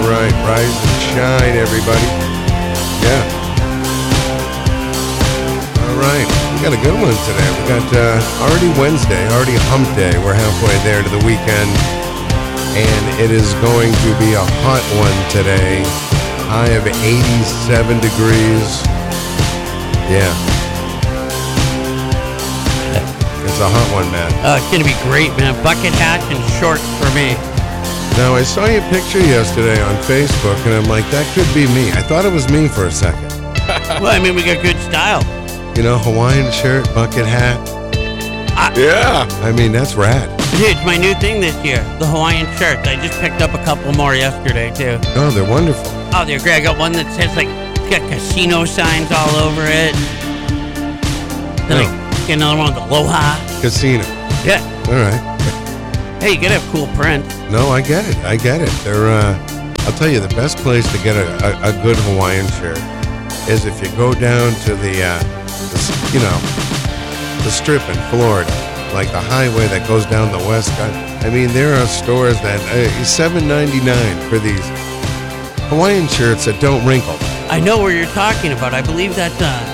right, rise and shine, everybody. Yeah. All right, we got a good one today. We got already Wednesday, already hump day. We're halfway there to the weekend, and it is going to be a hot one today. High of 87 degrees. Yeah. It's a hot one, man. It's going to be great, man. Bucket hat and shorts for me. Now, I saw your picture yesterday on Facebook, and I'm like, that could be me. I thought it was me for a second. Well, I mean, we got good style. You know, Hawaiian shirt, bucket hat. Yeah. I mean, that's rad. Dude, it's my new thing this year, the Hawaiian shirts. I just picked up a couple more yesterday, too. Oh, they're wonderful. Oh, they're great. I got one that says, like, it's got casino signs all over it. Then I get another one with Aloha. Casino. Yeah. All right. Hey, you gotta have cool print. No, I get it. They're, I'll tell you, the best place to get a good Hawaiian shirt is if you go down to the strip in Florida, like the highway that goes down the west. I mean, there are stores that $7.99 for these Hawaiian shirts that don't wrinkle. I know where you're talking about. I believe that's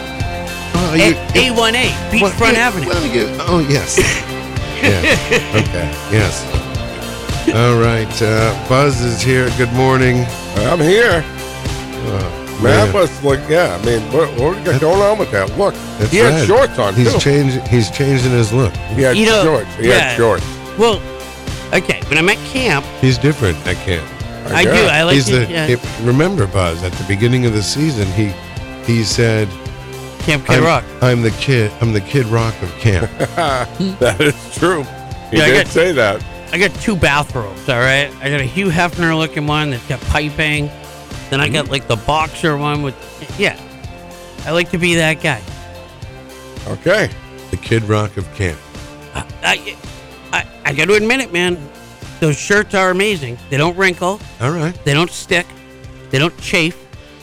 A1A, Beachfront Avenue. Oh, yes. Yeah. Okay. Yes. All right. Buzz is here. Good morning. I'm here. Man, was like, yeah. I mean, what we got going on with that? Look, he had shorts on. He's too. He's changing his look. He had shorts. He had shorts. Well, okay. When I'm at camp, he's different at camp. I do. I like it. Remember, Buzz, at the beginning of the season, he said, Camp Kid Rock. I'm the Kid Rock of camp. That is true. He did say that. I got two bathrobes, all right? I got a Hugh Hefner looking one that's got piping. Then I got like the boxer one with, I like to be that guy. Okay. The Kid Rock of camp. I got to admit it, man. Those shirts are amazing. They don't wrinkle. All right. They don't stick. They don't chafe.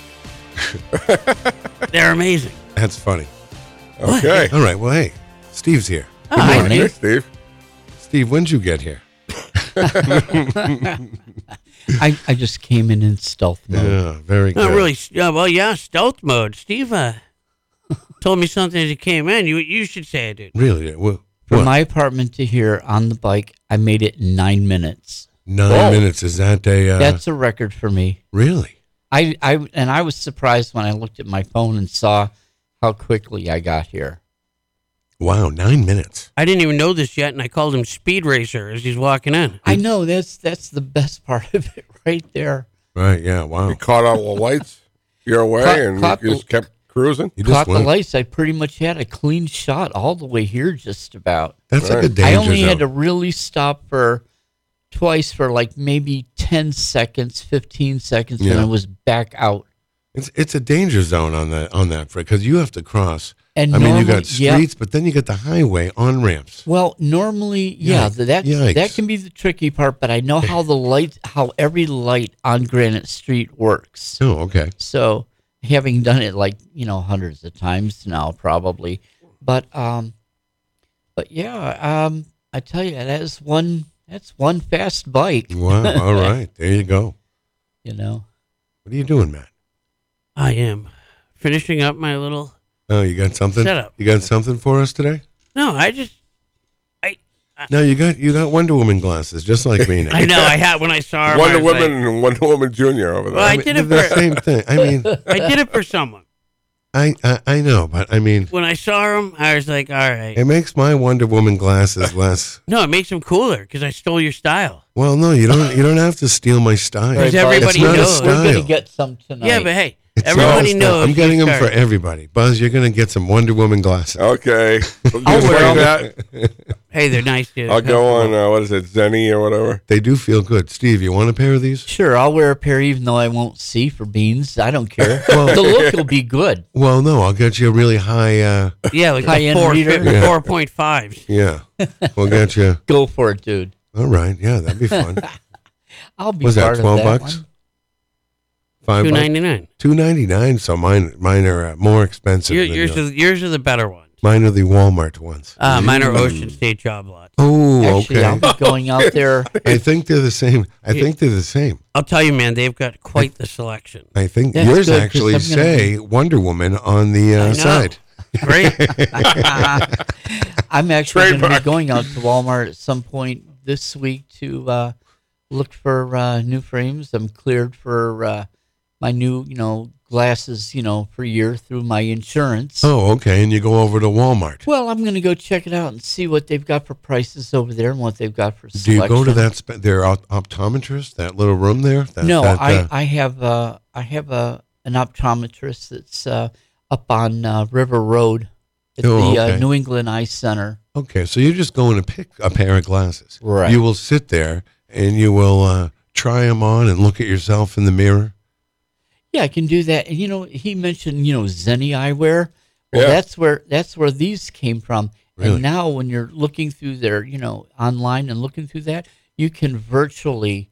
They're amazing. That's funny. Okay. All right. Well, hey, Steve's here. Good morning. Hey, Steve. Steve, when'd you get here? I just came in stealth mode. Yeah, very good. Not really. Stealth mode. Steve told me something as he came in. You should say it, dude. Really? From my apartment to here on the bike, I made it in 9 minutes. 9 minutes, is that a... That's a record for me. Really? I was surprised when I looked at my phone and saw how quickly I got here. Wow, 9 minutes. I didn't even know this yet, and I called him Speed Racer as he's walking in. I know, that's the best part of it right there. Right, yeah, wow. You caught all the lights your way and you just kept cruising? You caught the lights. I pretty much had a clean shot all the way here just about. That's like a danger I only zone. had to really stop twice for like maybe 10 seconds, 15 seconds, and I was back out. It's a danger zone on that because you have to cross. And you got streets, but then you got the highway on ramps. Well, normally, that can be the tricky part. But I know how every light on Granite Street works. Oh, okay. So having done it hundreds of times now, probably, but I tell you, that's one fast bike. Wow! All right, there you go. What are you doing, Matt? I am finishing up my little. Oh, you got something? Shut up. You got something for us today? No, No, you got Wonder Woman glasses, just like me now. I know. I had when I saw her. Wonder Woman and Wonder Woman Junior over there. Well, I did it for the same thing. I mean, I did it for someone. I know, but I mean, when I saw him, I was like, all right. It makes my Wonder Woman glasses less. No, it makes them cooler because I stole your style. Well, no, you don't have to steal my style. Because everybody knows. We're going to get some tonight. Yeah, but hey, everybody knows. I'm getting them for everybody. Buzz, you're going to get some Wonder Woman glasses. Okay. I'll wear that. Hey, they're nice, dude. I'll go on, what is it, Zenny or whatever? They do feel good. Steve, you want a pair of these? Sure, I'll wear a pair even though I won't see for beans. I don't care. Well, the look will be good. Well, no, I'll get you a really high... like high-end reader. 4.5s. Yeah. We'll get you... Go for it, dude. All right. Yeah, that'd be fun. I'll be Was part that $12? of that one. $5? $2.99. $2.99. So mine are more expensive. Yours are the better ones. Mine are the Walmart ones. Mine are Ocean State job lots. Oh, Actually, okay. I'll be going out there. I think they're the same. I think they're the same. I'll tell you, man, they've got quite the selection. I think That's yours good, 'cause actually I'm gonna say Wonder Woman on the I know. side. Great. I'm actually going to be Trademark. going out to Walmart at some point this week to look for new frames. I'm cleared for my new, glasses, per year through my insurance. Oh, okay. And you go over to Walmart. Well, I'm going to go check it out and see what they've got for prices over there and what they've got for Do selection. you go to that their optometrist, that little room there? No, I have an optometrist that's up on River Road at Oh, the okay. New England Eye Center. Okay, so you're just going to pick a pair of glasses. Right. You will sit there and you will try them on and look at yourself in the mirror. Yeah, I can do that. And he mentioned Zenni Eyewear. Well, Yeah. that's where these came from. Really? And now when you're looking through their online and looking through that, you can virtually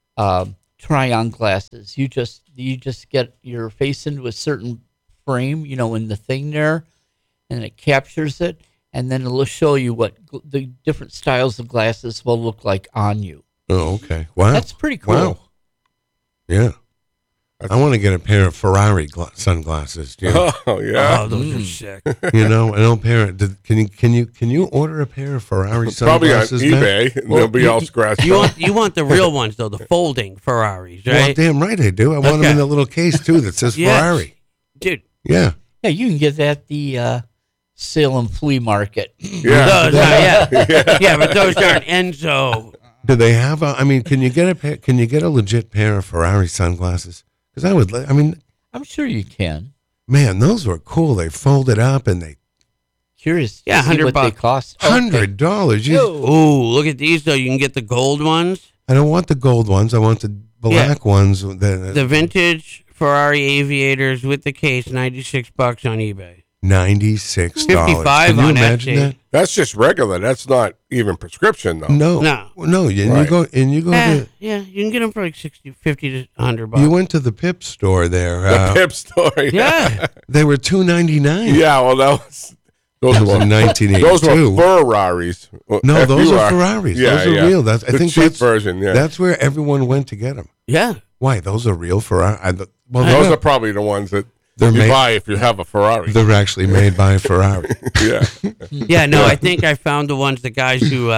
try on glasses. You just get your face into a certain frame, in the thing there, and it captures it, and then it'll show you what the different styles of glasses will look like on you. Oh, okay. Wow. That's pretty cool. Wow. Yeah. I want to get a pair of Ferrari sunglasses. You know, Oh yeah. Oh, those are sick. an old pair. Can you order a pair of Ferrari Probably on sunglasses? Matt? eBay, and they'll be all scratched You up. want the real ones though, the folding Ferraris, Well, right? damn right I do. I want them Okay. in a little case too that says Yes. Ferrari. Dude, Yeah. Yeah, you can get that at the Salem Flea Market. Yeah. those, yeah, but those aren't Enzo. Do they have? Can you get a pair? Can you get a legit pair of Ferrari sunglasses? Because I would. I'm sure you can. Man, those were cool. They folded up and they Curious Yeah, to see what they $100. cost. $100. Ooh, look at these though. You can get the gold ones, I don't want the gold ones. I want the black ones. the vintage Ferrari Aviators with the case, $96 on eBay. $96. $55 Can you on imagine Etsy. that? That's just regular. That's not even prescription though. No, No. no. And Right. you go to. Yeah, you can get them for like 60, 50 to $100. You went to the Pip store there. The Pip story. Yeah. They were $2.99. Yeah. Well, those That was were in those 1982. were Ferraris. No, those are F-U-R. Ferraris. Yeah, Those are yeah. real. I The think cheap that's version. Yeah. That's where everyone went to get them. Yeah. Why? Those are real Ferrari. Well, Those are probably the ones that They're you made- buy if you have a Ferrari. they're actually made by Ferrari. Yeah. Yeah, no, I think I found the ones the guys who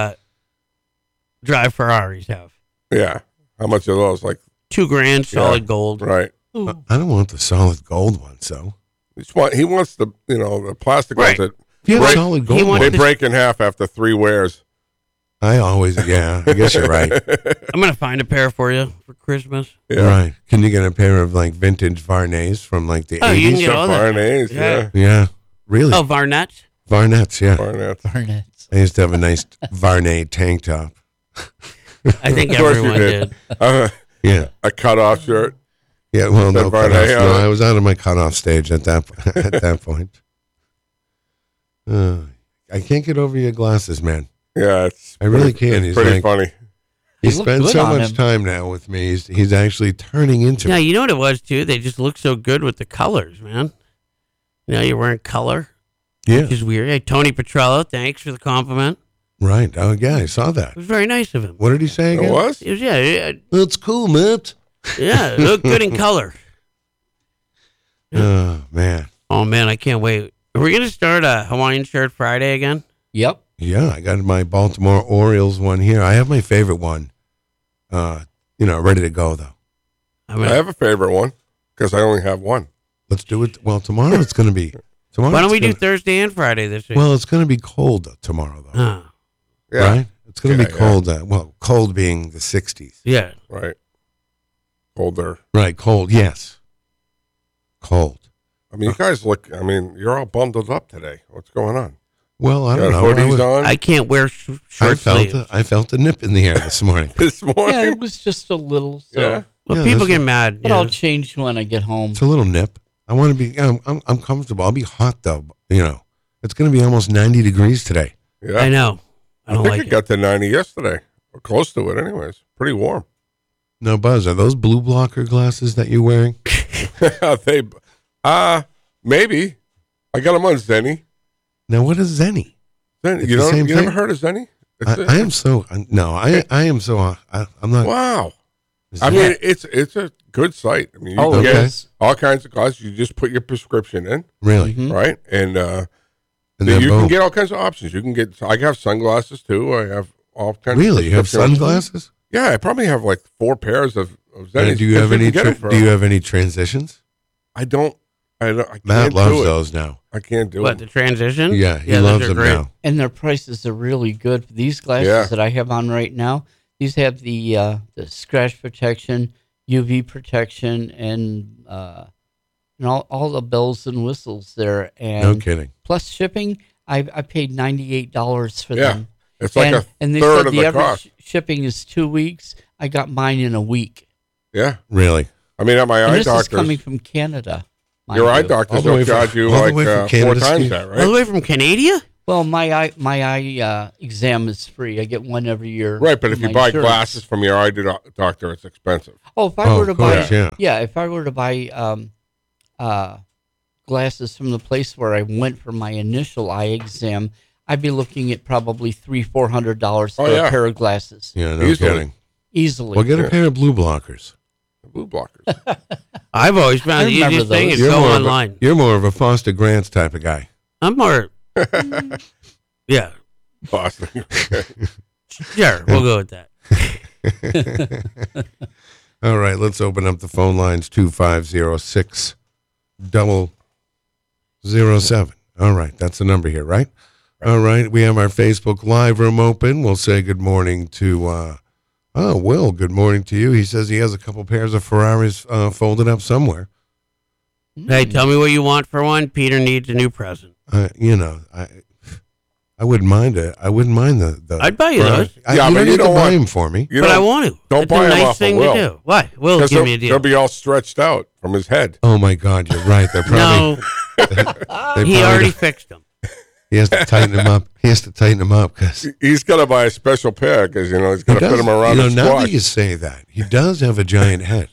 drive Ferraris have. Yeah. How much are those? Like, $2,000 solid Yeah. gold. right. I don't want the solid gold ones, though. He wants the the plastic Right. ones If you have Right. solid He gold wants that ones, they break in half after 3 wears. I guess you're right. I'm going to find a pair for you for Christmas. Yeah. Right. Can you get a pair of like vintage Varnays from like the Oh, you can 80s? get Some all that. Varnays, yeah. Yeah. Really? Oh, Varnett? Varnets, yeah. Varnets. Barnett's. I used to have a nice Varney tank top. I think Of course you everyone did. Yeah. A cutoff shirt. Yeah, well, no, Said Varney cutoffs. No, on it. I was out of my cutoff stage at that at that point. I can't get over your glasses, man. Yeah, it's I really pretty- can. it's He's pretty like- funny. He They look spends good so on much him. time now with me. He's actually turning into Yeah, you know what it was, too? They just look so good with the colors, man. You're wearing color, yeah, which is weird. Hey, Tony Petrello, thanks for the compliment. right. Oh, yeah, I saw that. It was very nice of him. What did he say It again? was? It was, yeah, That's cool, Matt. it looked good in color. Oh man, Oh, man, I can't wait. Are we going to start a Hawaiian Shirt Friday again? Yep. yeah. I got my Baltimore Orioles one here. I have my favorite one. Ready to go though. I I mean, have a favorite one because I only have one. Let's do it. Well, tomorrow it's going to be. Tomorrow. why don't it's we do gonna- Thursday and Friday this week? Well, it's going to be cold tomorrow though. Huh. Yeah. Right? It's going to be Yeah, cold. Cold being the 60s. Yeah. Right. Colder. Right. Cold. Yes. Cold. I mean, you guys look, you're all bundled up today. What's going on? Well, I You don't got know. I, hoodies was- on I can't wear I short felt sleeves. I felt a nip in the air this morning. this Yeah, morning? it was just a little. So. Yeah. Well, Yeah, people that's get mad. But you I'll know. change when I get home. It's a little nip. I want to be. I'm comfortable. I'll be hot though. It's going to be almost 90 degrees today. Yeah. I know. I I don't think like it it. got to 90 yesterday, or close to it anyways. Pretty warm. No, Buzz, are those blue blocker glasses that you're wearing? Maybe. I got them on Zenny. Now, what is Zenny? Zenny, It's you the don't, same you never thing? heard of Zenny? I am so no. I am so. I'm not. Wow. I mean, it's a good site. I mean, you Oh, can it get is. all kinds of classes. You just put your prescription in, Really. Mhm. right? And And then you boom. can get all kinds of options. You can get. I have sunglasses too. I have all kinds. Really, you have prescription- sunglasses? Yeah, I probably have like 4 pairs of Zennies. And do you have Because any? can get it for- Do you have any transitions? I don't. I can't Matt do loves it. those now. I can't do What, it. the transition? Yeah, he those loves are them great. now. And their prices are really good. These glasses Yeah. that I have on right now, these have the scratch protection, UV protection, and all the bells and whistles there. And No kidding. plus shipping, I paid $98 for Yeah. them. It's like a and they third said of the the average cost. shipping is 2 weeks. I got mine in a week. Yeah. Really. I mean, at my And eye this is doctor's, coming from Canada. mind your eye you. doctors All the way will from- charge you all the like way from 4 Canada, times Steve? that, All the right? way from Canada? Well, my eye exam is free. I get one every year. Right, but if through you my buy insurance. glasses from your eye doctor, it's expensive. Oh, if I were to of course, buy, yeah. if I were to buy glasses from the place where I went for my initial eye exam, I'd be looking at probably $300-400 for Oh, yeah. a pair of glasses Yeah, no Easily. kidding. easily. Well, get a pair of blue blockers. The blue blockers. I've always found I the remember easiest thing those. is go more online. you're more of a Foster Grants type of guy. I'm more, yeah, Boston. sure, we'll go with that. All right, let's open up the phone lines 2506-007. All right, that's the number here, right? All right, we have our Facebook Live room open. We'll say good morning to, Will, good morning to you. He says he has a couple pairs of Ferraris folded up somewhere. Hey, tell me what you want for one. Peter needs a new present. I wouldn't mind it. I wouldn't mind the I'd buy you Ferraris. those. Yeah, you but don't you need to don't buy want- them for me. You But I don't- want to. Don't It's buy a 'em nice off of thing Will. to do. Why? Will, Because give me a they'll deal. be all stretched out from his head. Oh my God, you're right. They're probably. No, they he probably already don't- fixed them. He has to tighten them up. He has to tighten them up because He's got to buy a special pair because, he's going to fit him around his now squash. that you say that, he does have a giant head.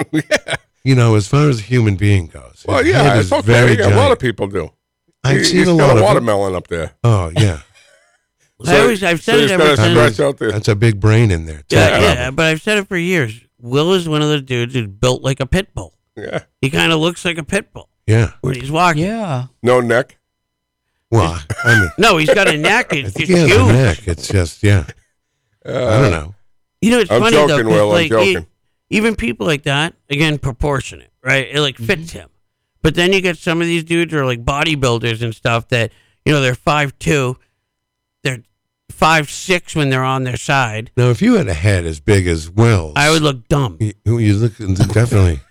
As far as a human being goes. Well, his yeah, head it's is okay. very A lot giant. of people do. I've seen He's a got lot a of them. watermelon up there. Oh, yeah. I've said it he's ever got to since. stretch out there. That's a big brain in there. Yeah, but I've said it for years. Will is one of the dudes who's built like a pit bull. Yeah. He kind of looks like a pit bull Yeah. when he's walking. Yeah. No neck. Well, I mean, No, he's got a neck. I It's think just he has a huge. neck. It's just, I don't know. You know, it's I'm funny though. joking, 'cause, Will. I'm like, joking. even people like that, again, proportionate, right? It like fits him. But then you get some of these dudes who are like bodybuilders and stuff that, they're 5'2", they're 5'6" when they're on their side. Now, if you had a head as big as Will's, I would look dumb. you look definitely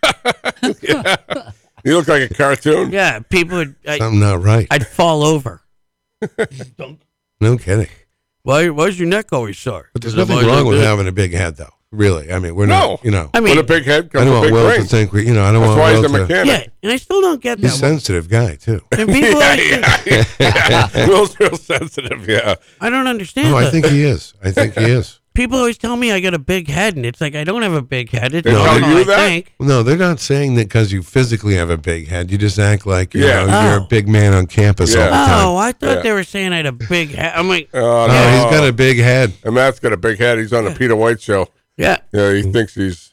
You look like a cartoon. Yeah, people would. something not right. I'd fall over. No kidding. Why's your neck always sore? But there's Is it nothing always wrong like with this? having a big head, though. Really, I mean, we're No. not. I With mean, a big head I comes don't a want big Will brain. to think I don't That's want why he's Will a to. mechanic. yeah, and I still don't get He's a that. sensitive guy too. And people Will's real sensitive, yeah. I don't understand. Oh, I that. think he is. I think he is. People always tell me I got a big head, and it's like I don't have a big head. It's They normal, tell you I that? think. No, they're not saying that because you physically have a big head. You just act like Yeah. you're a Oh. big man on campus all the Yeah. time. Oh, I thought Yeah. they were saying I had a big head. I'm like, Oh, No, no. he's got a big head. And Matt's got a big head. He's on the Peter White show. yeah, Yeah, he thinks he's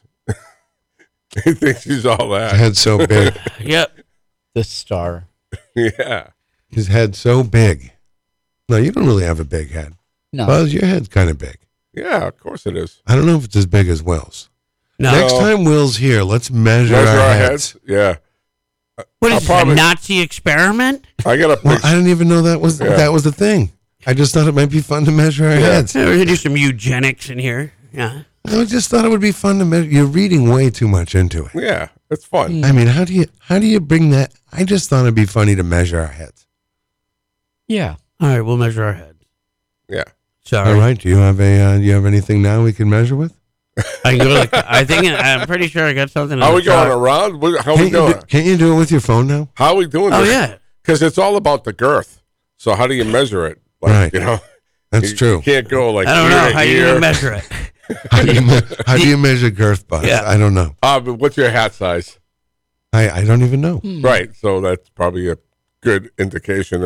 he thinks he's all His that. head so big. yep. The star. Yeah. His head so big. No, you don't really have a big head. No. Buzz, your head's kind of big. Yeah, of course it is. I don't know if it's as big as Will's. No, Next time Will's here, let's measure, Measure our our heads. heads. Yeah. what I'll is this, probably- a Nazi experiment? I got a Well, big I didn't even know that was the thing. I just thought it might be fun to measure our heads. Yeah, we're gonna do some eugenics in here. Yeah, I just thought it would be fun to measure. You're reading way too much into it. Yeah, it's fun. I mean, how do you bring that? I just thought it'd be funny to measure our heads. Yeah. all right, we'll measure our heads. Yeah. Sorry, All right. Do you have anything now we can measure with? I can go. I'm pretty sure I got something. How on we the chart. going around? How we doing? Can't you do it with your phone now? How we doing Oh this? yeah, Because it's all about the girth. So how do you measure it? Like, Right. You know, That's you true. can't go like I don't ear know to how you ear. gonna measure it. How do you measure girth, Buzz? Yeah. I don't know. But what's your hat size? I don't even know. Right. So that's probably a good indication of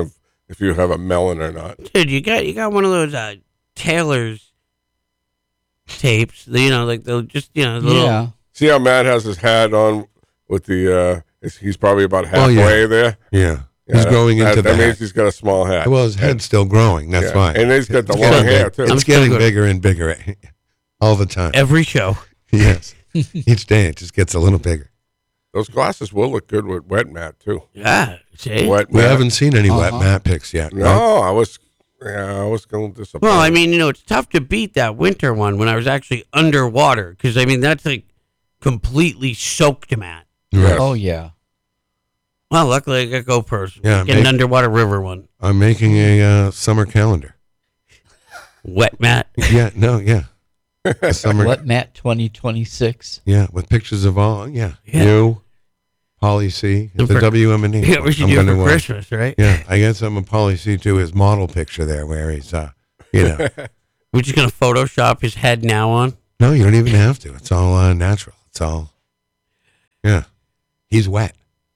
if you have a melon or not. Dude, you got one of those Taylor's tapes. Like they'll just the little. Yeah. See how Matt has his hat on with the. He's probably about halfway there. Yeah. He's growing into that the means hat. he's got a small hat. Well, his head's still growing. That's why. And he's got the It's long getting hair big. too. It's getting bigger and bigger all the time. Every show. Yes. Each day it just gets a little bigger. Those glasses will look good with wet Matt too. Yeah. See. Wet We Matt. haven't seen any wet Matt pics yet. No, right? I was going to disappoint. Well, I mean, it's tough to beat that winter one when I was actually underwater because that's like completely soaked Matt. Yes. Oh yeah. Well, luckily I got GoPros. Yeah, Get an underwater river one. I'm making a summer calendar. Wet Matt. Yeah, a summer. What Matt 2026? Yeah, with pictures of all. Yeah, Yeah. you, Polly C, And the for- WM&E. Yeah, we should I'm do it gonna, for Christmas, right? Yeah, I guess I'm a Polly C to his model picture there, where he's, We're just gonna Photoshop his head now on. No, you don't even have to. It's all natural. It's all. Yeah, he's wet.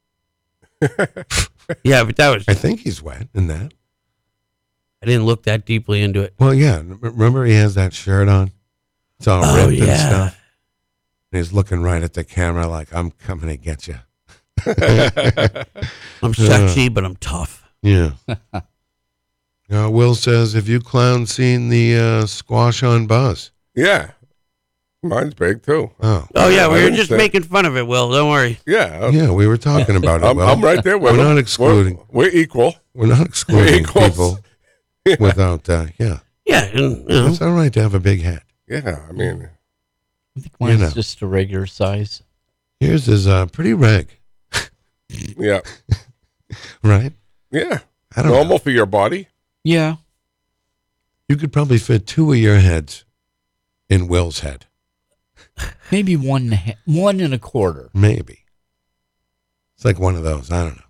Yeah, but that was. I think he's wet in that. I didn't look that deeply into it. Well, yeah. Remember, he has that shirt on. It's all Oh, ripped and yeah. stuff. And he's looking right at the camera like, "I'm coming to get you." I'm sexy, but I'm tough. Yeah. Will says, "Have you clowns seen the squash on Buzz?" Yeah, mine's big too. Oh, Oh yeah, I we were didn't just say- making fun of it. Will, don't worry. Yeah, yeah. We were talking about it. I'm, Will. I'm right there with We're him. not excluding. We're equal. We're not excluding Equals. people without. Yeah, Yeah, and it's all right to have a big hat. Yeah, I mean, I think mine's know. just a regular size. Yours is pretty reg, yeah, right? yeah. I don't Normal know. for your body. Yeah. You could probably fit 2 of your heads in Will's head, Maybe one and a quarter. maybe. It's like one of those. I don't know.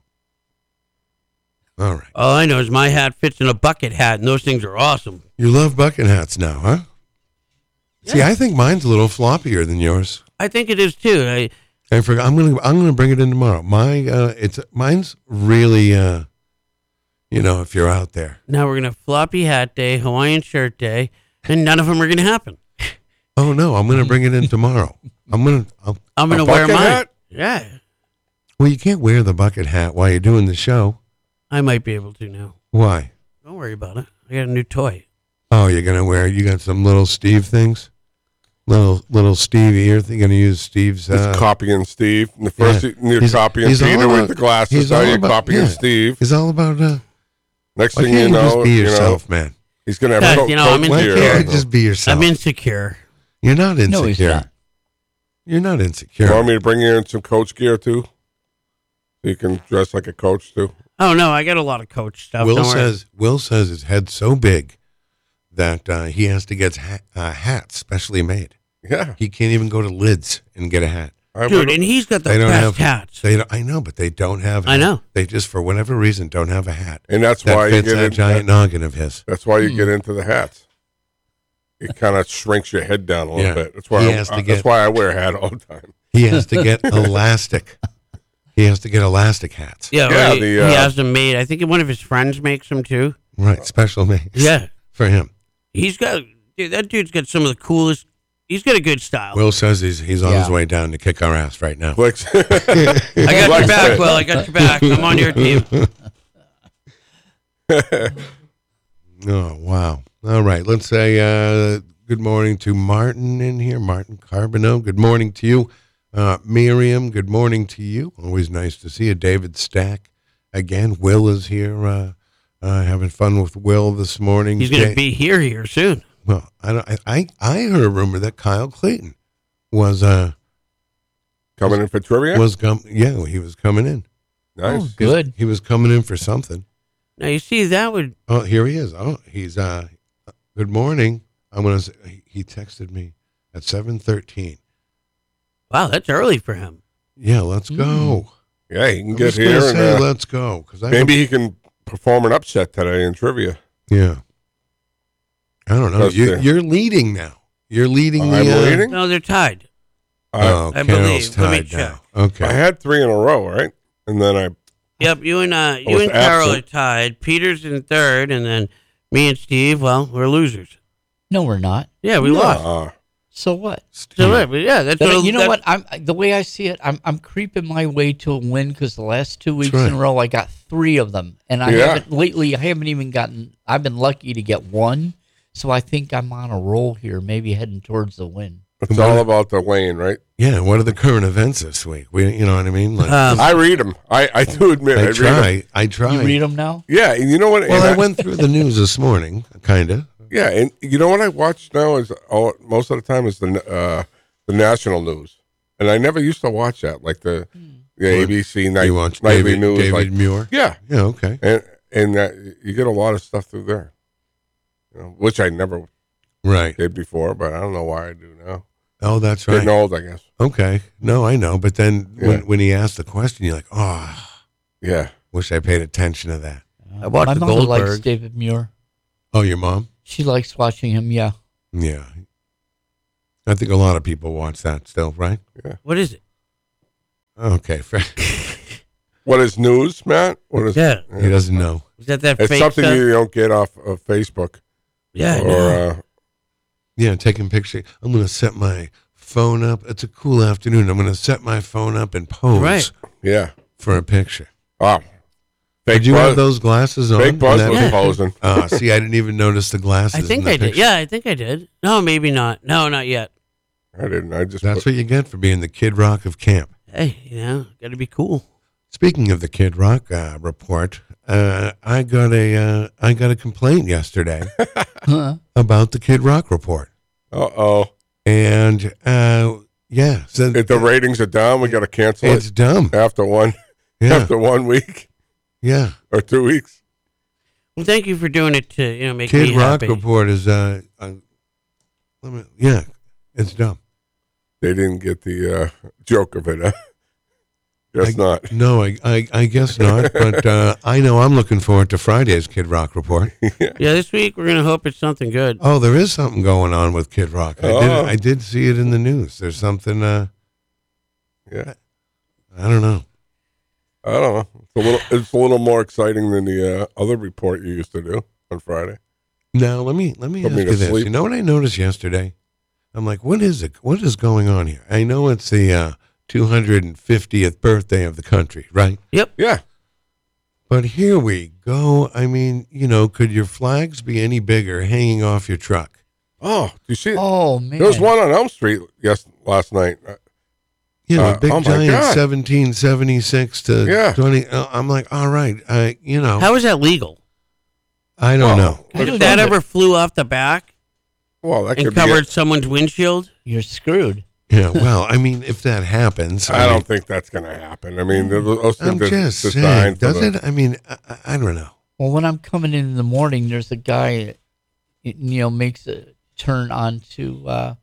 All right. all I know is my hat fits in a bucket hat, and those things are awesome. You love bucket hats now, huh? See, I think mine's a little floppier than yours. I think it is too. I forgot. I'm gonna bring it in tomorrow. Mine's really if you're out there. Now we're gonna have floppy hat day, Hawaiian shirt day, and none of them are gonna happen. Oh no, I'm gonna bring it in tomorrow. I'm gonna wear bucket mine. hat? Yeah, well, you can't wear the bucket hat while you're doing the show. I might be able to now. Why? Don't worry about it. I got a new toy. Oh, you got some little Steve things? Little Steve ear thing. You're gonna use Steve's It's copying Steve. And the first you're copying he's all Peter about- with the glasses. he's Now all you're about- copying yeah. Steve. He's all about Next why thing can't you know, just be yourself, man? he's gonna have Guys, coat I'm gear Why insecure. on. can't you just be yourself? I'm insecure. You're not insecure. No, he's not. You're not You insecure. want me to bring you in some coach gear too, so you can dress like a coach too? Oh no, I got a lot of coach stuff. Don't worry. Will says his head's so big that he has to get hats specially made. Yeah, He can't even go to Lids and get a hat. I Dude, would- and he's got the They don't best have hats. I know, but they don't have. I know. They just for whatever reason don't have a hat and that's that why you fits get that in, giant noggin of his. That's why you get into the hats. It kind of shrinks your head down a little Yeah. bit. That's why. He has to That's get- why I wear a hat all the time. He has to get elastic. He has to get elastic hats. Yeah, Yeah, he the, has them made. I think one of his friends makes them too. Right, special made. Yeah, for him. that dude's got some of the coolest. He's got a good style. Will says he's on his Yeah. way down to kick our ass right now. Flicks. I got your back, Will. I got your back. I'm on your team. Oh, wow. All right. Let's say good morning to Martin in here. Martin Carbonneau. Good morning to you. Miriam, good morning to you. Always nice to see you. David Stack. Again, Will is here having fun with Will this morning. He's going to be here soon. Well, I heard a rumor that Kyle Clayton was Coming in for trivia. he was coming in. Nice. Oh, good. He was coming in for something. Now you see that would. Oh, here he is. Oh, he's good morning. He texted me at 7:13. Wow, that's early for him. Yeah, let's go. Yeah, he can I get was gonna here say, and let's go because maybe he can perform an upset today in trivia. Yeah. I don't know. Because You're leading now. You're leading I'm the. leading. No, they're tied. Oh, I Carol's believe. Let me tied check. now. Okay. I had 3 in a row, right? And then I Yep, you and was Carol are absent. tied. Peter's in third, and then me and Steve, well, we're losers. No, we're not. Yeah, we lost. So what? So yeah, that's But you know that's- what? The way I see it, I'm creeping my way to a win because the last 2 weeks right. in a row I got 3 of them, and I haven't even gotten. I've been lucky to get 1, so I think I'm on a roll here, maybe heading towards the win. It's all about the lane, right? Yeah, what are the current events this week? You know what I mean? Like, I read them. I do admit I read 'em. I try. You read them now? Yeah, and you know what? Well, and I went through the news this morning, kind of. Yeah, and you know what I watch now is most of the time is the national news, and I never used to watch that, like the ABC You watch nightly David, news. David like, Muir? yeah, Yeah, okay. and you get a lot of stuff through there, which I never Right. did before, but I don't know why I do now. Oh, that's right. Getting old, I guess. Okay. No, I know. But then Yeah. when he asked the question, you're like, oh, Yeah, wish I paid attention to that. I watched My the mother likes Goldberg. David Muir. Oh, your mom? She likes watching him. Yeah. Yeah. I think a lot of people watch that still, right? What is it? Okay. Fair. what is news, Matt? What is? Yeah, He doesn't know. is that It's fake something stuff? you don't get off of Facebook Yeah, I or know. Yeah, taking pictures. I'm going to set my phone up. It's a cool afternoon. I'm going to set my phone up and pose Right. yeah. for a picture. Oh, fake Did you Buzz. have those glasses on? Fake Buzz in that was picture? posing. See, I didn't even notice the glasses. I think in the I did. picture. Yeah, I think I did. No, maybe not. No, not yet. I didn't. I just That's put, what you get for being the Kid Rock of camp. Hey, got to be cool. Speaking of the Kid Rock report, I got a complaint yesterday about the Kid Rock report, Uh-oh. and yeah, so If the ratings are down, we got to cancel it's it dumb. after one Yeah, after 1 week yeah. or 2 weeks. Well, thank you for doing it to make Kid me Rock happy. report is yeah, it's dumb. They didn't get the joke of it. Huh? Guess not. No, I guess not. But I know I'm looking forward to Friday's Kid Rock report. Yeah, this week we're gonna hope it's something good. Oh, there is something going on with Kid Rock. I did see it in the news. There's something. Yeah. I don't know. I don't know. It's a little more exciting than the other report you used to do on Friday. Now let me Put ask me you to this. sleep. You know what I noticed yesterday? I'm like, what is it? What is going on here? I know it's the 250th birthday of the country, right? Yeah. But here we go. I mean, could your flags be any bigger hanging off your truck? Oh, do you see it? Oh man. There was one on Elm Street last night. Big oh my giant God. 1776 to Yeah. 20. I'm like, all right, How is that legal? I don't know. I If don't that know, ever flew off the back Well, that and could be covered it. someone's windshield, You're screwed. Yeah, well, I mean, if that happens, I don't think that's going to happen. I mean, those I'm things are just saying, designed for does the- it? I mean, I don't know. Well, when I'm coming in the morning, there's a guy, makes a turn onto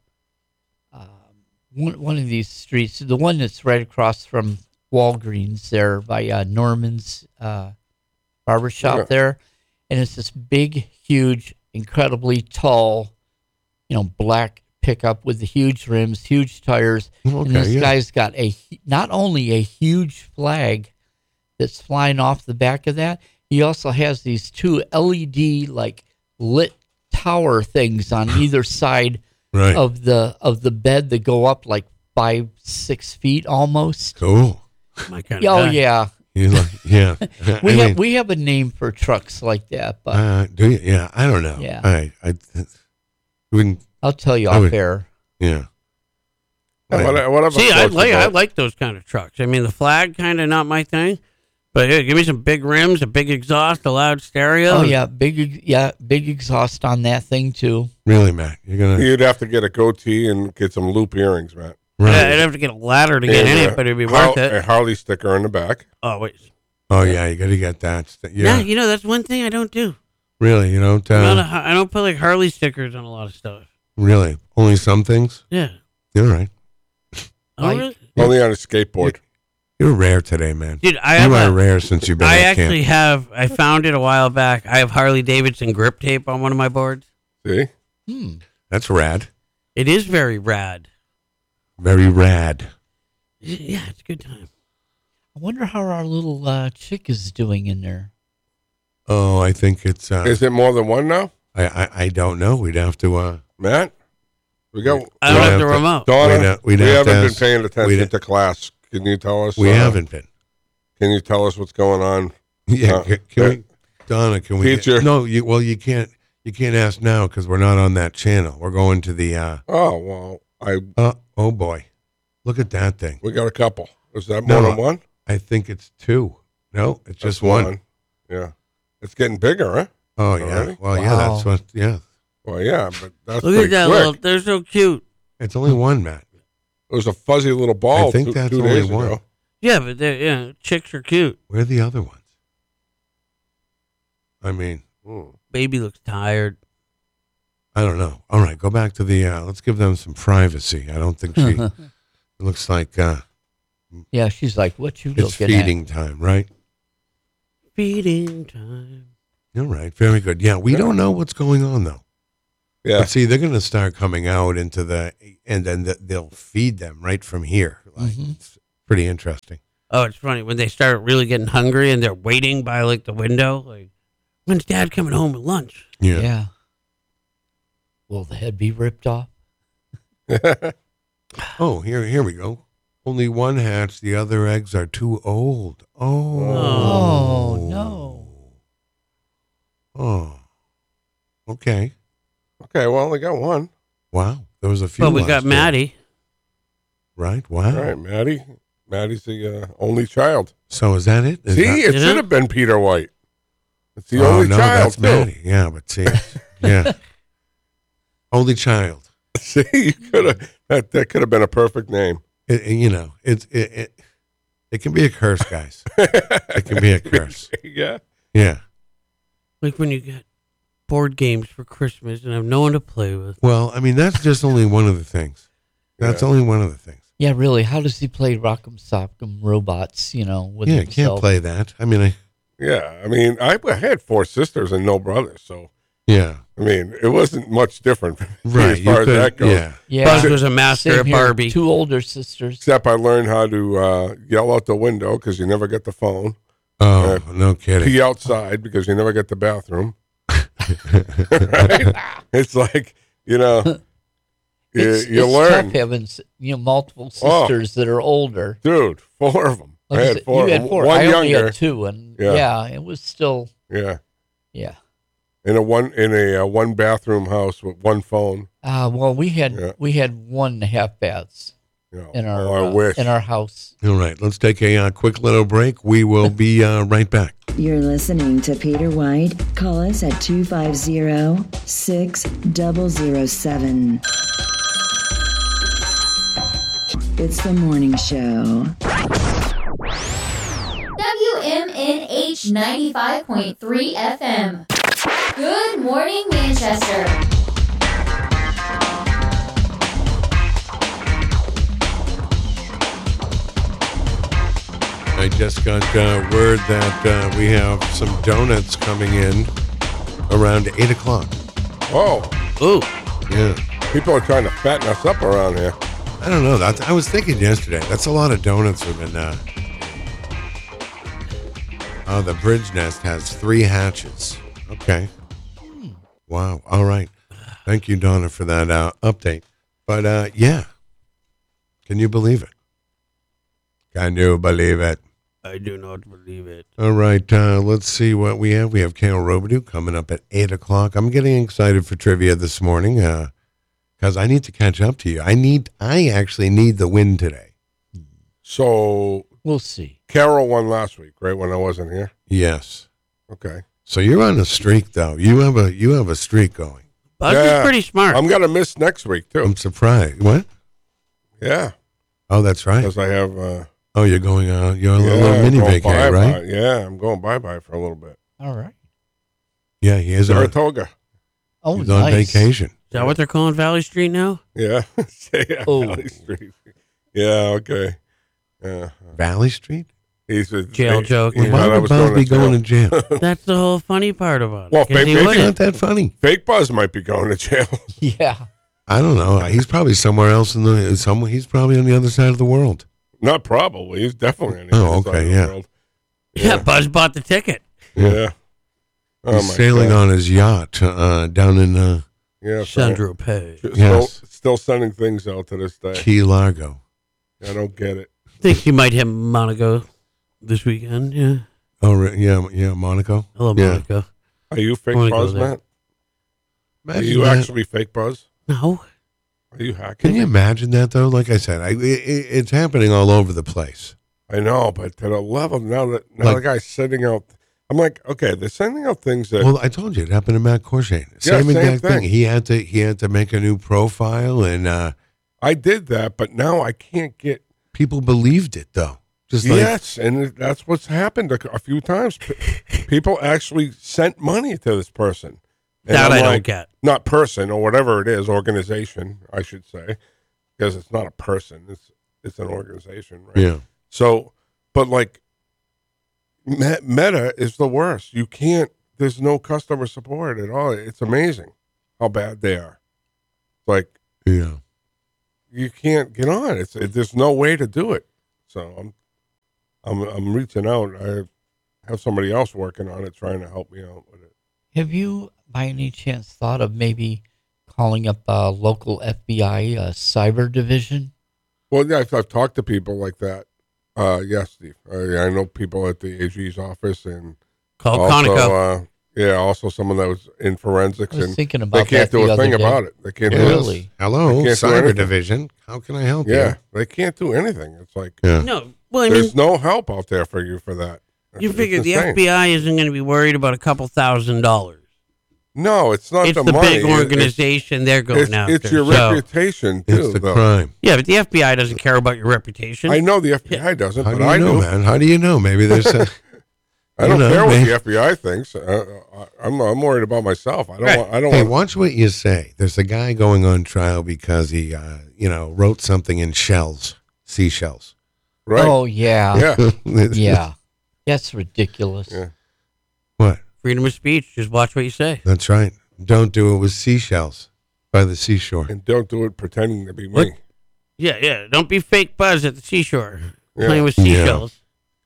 one of these streets, the one that's right across from Walgreens there by Norman's barbershop Yeah. there. And it's this big, huge, incredibly tall, black pickup with the huge rims, huge tires. And Okay, this yeah. guy's got not only a huge flag that's flying off the back of that, he also has these 2 LED lit tower things on either side Right. of the bed that go up 5-6 feet almost. Cool. my kind of Oh guy. yeah, Yeah. we have a name for trucks like that, but Do you? Yeah, I don't know. Yeah. I wouldn't. I'll tell you I off would- air. Yeah. Yeah, whatever See, I floats your boat. like those kind of trucks. I mean, the flag kind of not my thing, but yeah, give me some big rims, a big exhaust, a loud stereo. Oh yeah, big exhaust on that thing too. Really, Matt? You're gonna You'd have to get a goatee and get some loop earrings, Matt. Yeah, right? I'd have to get a ladder to get And, in it, but it'd be worth A it. Harley sticker in the back. Oh wait, Oh yeah, you got to get that. yeah, Yeah. that's one thing I don't do. Really, you don't. I don't put Harley stickers on a lot of stuff. Really, only some things. Yeah. All right. Oh, Like- really? Only on a skateboard. You're rare today, man. Dude, I You have are rare since you've been I at actually camp. have. I found it a while back. I have Harley Davidson grip tape on one of my boards. See? That's rad. It is very rad. Very rad. Yeah, it's a good time. I wonder how our little chick is doing in there. Oh, I think it's. Is it more than one now, I don't know. We'd have to. Matt? We got. I don't We'd have have the to- remote. Donna, We'd we have to haven't been ask- paying attention we'd- to class. Can you tell us? We haven't been. Can you tell us what's going on? Yeah. Can we, Donna? Can we? Teacher. No. You can't. You can't ask now because we're not on that channel. We're going to the. Oh well, Oh boy, look at that thing. we got a couple. Is that No. more than one? I think it's two. No, it's just That's one. Yeah, it's getting bigger, huh? Oh yeah. Already? Well, yeah. That's Wow. what. Yeah. Well, yeah, but that's Look pretty at that quick. little. They're so cute. It's only one, Matt. It was a fuzzy little ball. I think two, that's 2 only days one. ago. Yeah, but chicks are cute. Where are the other ones? I mean, Baby looks tired. I don't know. All right, go back to the. Let's give them some privacy. I don't think she. It looks like Yeah, she's like, what you it's looking feeding time, right? Feeding time. All right, very good. Yeah, we don't know what's going on though. Yeah, But see, they're going to start coming out into the, and then they'll feed them right from here. Like, it's pretty interesting. Oh, it's funny when they start really getting hungry and they're waiting by like the window. Like, when's Dad coming home with lunch? Yeah. Yeah. Will the head be ripped off? Oh, here we go. Only one hatch. The other eggs are too old. Oh. Oh, no. Oh. Okay. okay. Well, they got one. Wow. There was a few. Well, we last got year. Maddie. Right. Wow. All right, Maddie. Maddie's the only child. So is that it? Is See, that- it Yeah. should have been Peter White. It's the Oh, only no, child that's too. Maddie. Yeah, but see, yeah, only child. See, you could have that could have been a perfect name. You know, it can be a curse, guys. It can be a curse. Yeah. Yeah. Like when you get board games for Christmas and have no one to play with. Well, I mean, that's just only one of the things. That's Yeah. only one of the things. Yeah, really. How does he play Rock'em Sock'em Robots, with Yeah, himself? can't play that. I mean, Yeah. I mean, I had 4 sisters and no brothers, so yeah, I mean, it wasn't much different for me right. as You far as could, that goes. yeah. Yeah. Buzz was a master Same at here. Barbie. 2 older sisters. Except I learned how to yell out the window because you never get the phone. Oh, no kidding. Pee outside because you never get the bathroom. Right? It's like, you It's learn. tough having multiple Oh. sisters that are older. Dude, 4 of them. Like I I had said, 4. You had 4. One I only younger. had 2, and Yeah. it was still Yeah. yeah. In a one bathroom house with one phone. Well, we had Yeah. 1.5 baths in our I wish. in our house. All right, let's take a quick little break. We will be right back. You're listening to Peter White. Call us at 250-6007. It's the morning show. WMNH 95.3 FM. Good morning, Manchester. I just got word that we have some donuts coming in around 8 o'clock. Oh, Ooh, Yeah. people are trying to fatten us up around here. I don't know. I was thinking yesterday. That's a lot of donuts we've been. Oh, the Bridge Nest has 3 hatches. Okay. Wow. All right. Thank you, Donna, for that update. But yeah, can you believe it? Can you believe it? I do not believe it. All right. Let's see what we have. We have Carol Robidoux coming up at 8 o'clock. I'm getting excited for trivia this morning because I need to catch up to you. I actually need the win today. So We'll see. Carol won last week, right? When I wasn't here. Yes. Okay. So you're on a streak, though. You have a streak going. Buzz Yeah. is pretty smart. I'm gonna miss next week too. I'm surprised. What? Yeah, Oh, that's right. because I have. Oh, you're going. You're on a yeah, little mini going vacay, bye-bye. right? Yeah, I'm going bye for a little bit. All right. Yeah, he is on, Saratoga. Oh, he's on nice. vacation. Is that what they're calling Valley Street now? Yeah. Yeah, Oh. Valley Street. Yeah. Okay. Yeah. Valley Street. He's a Jail joke. He Yeah. Why thought I would was Buzz be going to jail. jail? That's the whole funny part about it. Well, 'cause he maybe- It's wouldn't. not that funny. Fake Buzz might be going to jail. Yeah. I don't know. He's probably somewhere else he's probably on the other side of the world. Not probably. He's definitely on the Oh, other side okay, of the yeah. world. Yeah, Buzz bought the ticket. Yeah. Oh, He's my sailing God. on his yacht Yeah. down in Sandro Pay. Still sending things out to this day. Key Largo. I don't get it. Think he might hit Monaco this weekend. Yeah. Oh, yeah, Monaco. Hello, Yeah. Monaco. Are you fake I wanna go Buzz, there. Matt? Are Imagine you that. actually fake Buzz? No. Are you hacking? Can you imagine that though? Like I said, it's happening all over the place. I know, but to the level now Like- the guy's sending out. I'm like, okay, they're sending out things that. Well, I told you it happened to Matt Corshane. Yeah, Same same exact thing. thing. He had to make a new profile, and I did that, but now I can't get. people believed it though. Just like Yes, and that's what's happened a few times. People actually sent money to this person. And That I'm I don't like, get. Not person or whatever it is, organization, I should say, because it's not a person; it's an organization, right? yeah, So, but like, Meta is the worst. You can't. There's no customer support at all. It's amazing how bad they are. Like yeah. you can't get on. There's no way to do it. So I'm reaching out. I have somebody else working on it, trying to help me out with it. Have you, by any chance, thought of maybe calling up a local FBI cyber division? Well, yeah, I've talked to people like that. Yes, Steve. I know people at the AG's office and Call also, Conoco. also someone that was in forensics I was and thinking they about can't that do the a thing other day. about it. They can't do Really? it. Hello, I can't do Cyber anything. Division. How can I help Yeah, you? they can't do anything. It's like Yeah. No. Well, I mean, there's no help out there for you for that. you It's figure the insane. FBI isn't going to be worried about a couple $1,000s. No, it's not It's the the money. big organization they're going It's, after. it's your So- reputation too. It's the though. crime. Yeah, but the FBI doesn't care about your reputation. I know the FBI doesn't, How but do you I know, do. man? How do you know? Maybe there's a. I don't You know, care what man. the FBI thinks. I'm worried about myself. I don't Right. want. I don't Hey, want. watch what you say. There's a guy going on trial because he, wrote something in seashells. Right? Oh, yeah. yeah. Yeah. That's ridiculous. Yeah. What? Freedom of speech. Just watch what you say. That's right. Don't do it with seashells by the seashore. And don't do it pretending to be me. What? Yeah. Don't be fake Buzz at the seashore. Yeah. Playing with Yeah. seashells.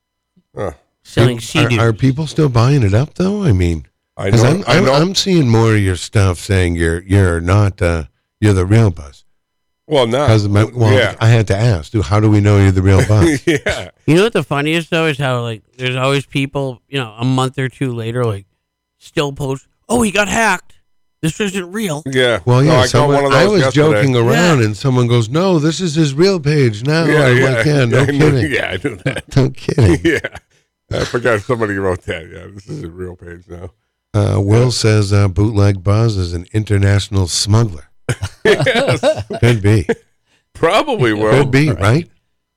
Selling sea Are people still buying it up though? I mean, I 'cause know. I know. I'm seeing more of your stuff saying you're not you're the real Buzz. well, now. I had to ask, how do we know you're the real Buzz? yeah. You know what the funniest though is how like there's always people, a month or two later, like still post, "Oh, he got hacked. This isn't real." Yeah. Well, No, yeah, I got one of those I was yesterday. joking around, Yeah. and someone goes, "No, this is his real page now." Yeah, I'm yeah. like, yeah, no I knew- kidding, Yeah, I knew that. no kidding. Yeah. I forgot somebody wrote that. Yeah, this is a real page now. Will says bootleg Buzz is an international smuggler. Yes. Could be, Probably will. could be, right?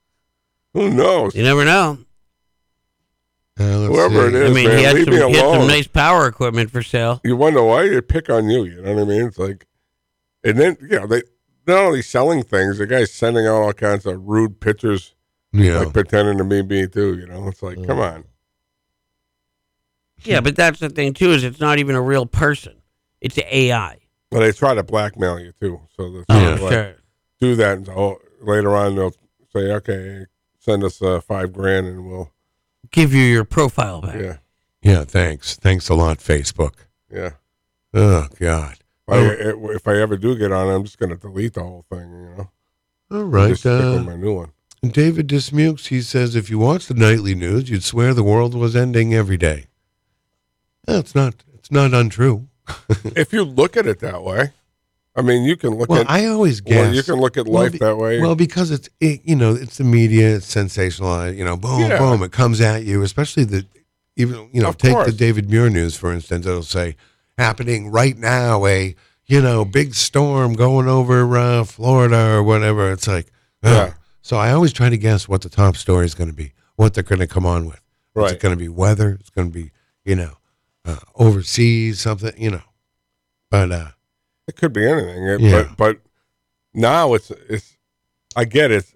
Who knows? You never know. Let's Whoever see. it is. I mean, man, he had leave some, me he had some alone. nice power equipment for sale. You wonder why they pick on you. You know what I mean? It's like, and then they not only selling things, the guy's sending out all kinds of rude pictures, Yeah, like pretending to be me too. You know, it's like, come on. Yeah, but that's the thing too, is it's not even a real person. It's AI. But they try to blackmail you too. So the Oh, like, sure. do that, and so later on they'll say, okay, send us $5,000, and we'll, Give you your profile back. yeah, thanks a lot, Facebook. yeah. Oh God. If I ever do get on, I'm just going to delete the whole thing. You know, All right. just stick with my new one. David Dismukes, he says, if you watch the nightly news, you'd swear the world was ending every day. It's not untrue. If you look at it that way, I mean, you can look Well, at. I always guess. Well, you can look at life that way. Well, because it's the media, it's sensationalized. Boom, Yeah. boom, it comes at you. Especially Of take the course. David Muir news for instance. It'll say happening right now a big storm going over Florida or whatever. It's like, Yeah. So I always try to guess what the top story is going to be, what they're going to come on with. Is Right. it going to be weather? It's going to be overseas something. But It could be anything. Yeah. But now it's. I get it.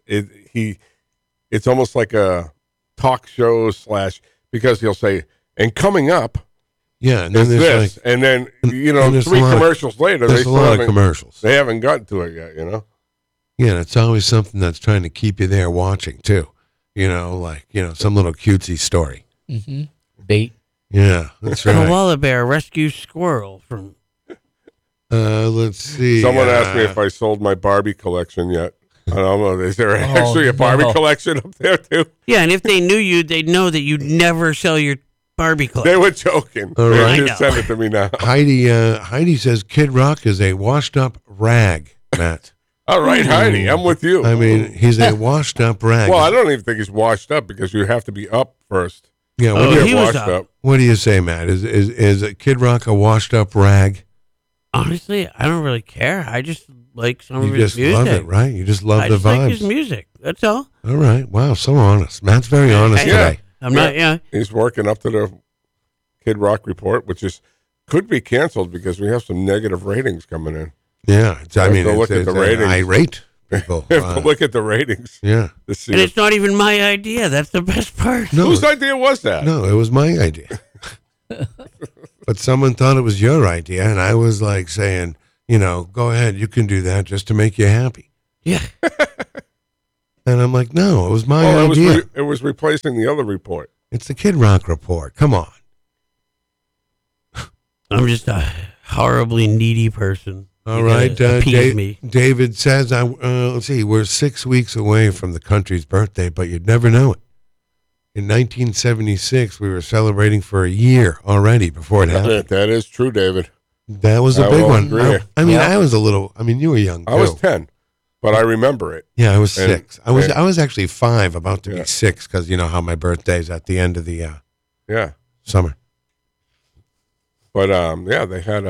It's almost like a talk show / because he'll say, and coming up yeah, and then is there's this, and then and there's 3 a lot of- commercials later, they there's a still lot of haven't, commercials. they haven't gotten to it yet. Yeah, it's always something that's trying to keep you there watching too. some little cutesy story. Mm-hmm. Bait. Yeah, that's A right. koala bear rescues squirrel from. Let's see. Someone asked me if I sold my Barbie collection yet. I don't know. Is there actually a Barbie no. collection up there too? Yeah, and if they knew you, they'd know that you'd never sell your Barbie They collection. were joking. All They right. just I know. send it to me now. Heidi says Kid Rock is a washed up rag, Matt. All right, Heidi, I'm with you. I mean, he's a washed up rag. well, I don't even think he's washed up because you have to be up first. Yeah, Oh, what, do he you, was washed up. what do you say, Matt? Is Kid Rock a washed up rag? Honestly, I don't really care. I just like some You of his just music. love it, right? You just love I the just vibes. like his music. That's all. All right. Wow, so honest. Matt's very honest Hey, today. I'm not. Yeah. He's working up to the Kid Rock report, which could be canceled because we have some negative ratings coming in. Yeah, I mean, to look it's, at the it's ratings. irate people. We have to look at the ratings Yeah. to see. And it's not even my idea. That's the best part. No, Whose idea was that? no, it was my idea. But someone thought it was your idea, and I was like saying, go ahead, you can do that just to make you happy. Yeah. And I'm like, no, it was my Well, idea. it was replacing the other report. It's the Kid Rock report. Come on. I'm just a horribly needy person. All You right, gotta appease me. David says, let's see, we're 6 weeks away from the country's birthday, but you'd never know it. In 1976, we were celebrating for a year already before it happened. That is true, David. That was a I big will one. agree. I mean, Yeah. I was a little, you were young, too. I was 10, but I remember it. Yeah, I was And- 6. I was actually 5, about to Yeah. be 6, because you know how my birthday's at the end of the Yeah. summer. But yeah, they had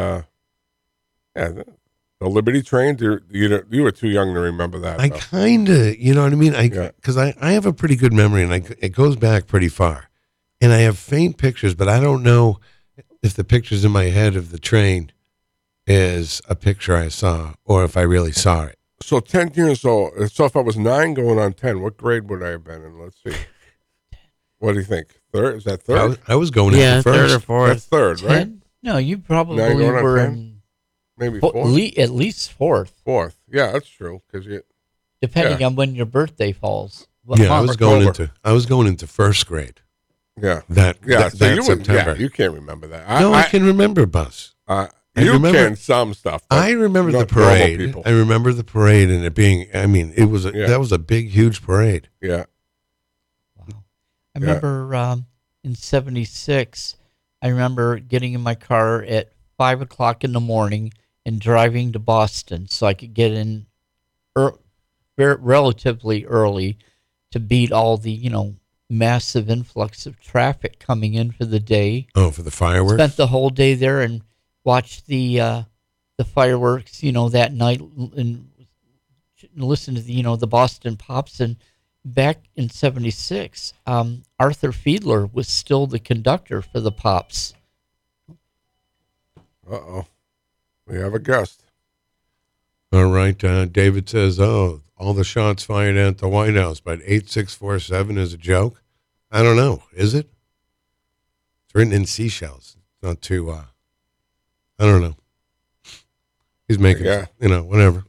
the Liberty train. You were too young to remember that. I though. kind of, you know what I mean? Yeah. Because I have a pretty good memory, and it goes back pretty far. And I have faint pictures, but I don't know if the pictures in my head of the train is a picture I saw or if I really saw it. So 10 years old. So if I was 9 going on 10, what grade would I have been in? Let's see. What do you think? Third? Is that third? I was going Yeah, into third or first. fourth. That's third, right? 10? No, you probably Now you're going on were 10? in Maybe fo- fourth. at least fourth, Fourth. Yeah, that's true. Because you. depending Yeah. on when your birthday falls. What Yeah, I month? was going into first grade. Yeah. That Yeah. that, So that you would. September. Yeah, you can't remember that. No, I can remember, Buzz. I You remember- can some stuff. but I remember the not normal parade. people. I remember the parade and it being. I mean, it was Yeah. that was a big, huge parade. Yeah. Wow. I remember in '76, I remember getting in my car at 5:00 in the morning and driving to Boston so I could get in relatively early to beat all the massive influx of traffic coming in for the day. Oh, for the fireworks. Spent the whole day there and watched the fireworks, that night, and listened to the Boston Pops. And back in '76, Arthur Fiedler was still the conductor for the Pops. Uh-oh. We have a guest. All right. David says, "Oh, all the shots fired at the White House, but 8647 is a joke." I don't know. Is it? It's written in seashells. It's not too. I don't know. He's making, Yeah. whatever.